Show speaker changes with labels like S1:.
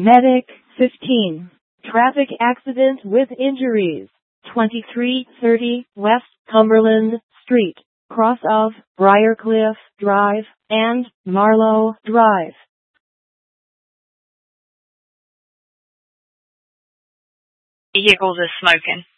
S1: Medic 15. Traffic accident with injuries. 2330 West Cumberland Street, cross of Briarcliff Drive and Marlow Drive.
S2: Vehicles is smoking.